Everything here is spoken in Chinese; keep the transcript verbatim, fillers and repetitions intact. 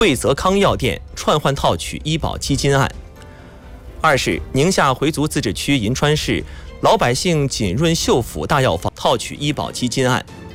惠泽康药店串换套取医保基金案。二是宁夏回族自治区银川市老百姓锦润秀府大药房套取医保基金案。